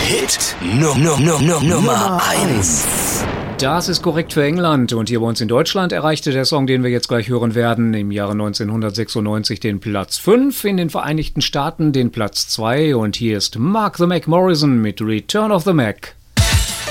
Hit Nummer 1. Das ist korrekt für England und hier bei uns in Deutschland erreichte der Song, den wir jetzt gleich hören werden, im Jahre 1996 den Platz 5, in den Vereinigten Staaten den Platz 2 und hier ist Mark the Mac Morrison mit Return of the Mac.